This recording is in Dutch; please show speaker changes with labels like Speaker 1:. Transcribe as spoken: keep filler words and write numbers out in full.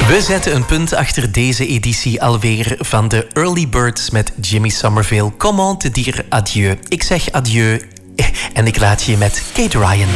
Speaker 1: We zetten een punt achter deze editie alweer van de Early Birds met Jimmy Somerville. Comment te dire adieu. Ik zeg adieu en ik laat je met Kate Ryan.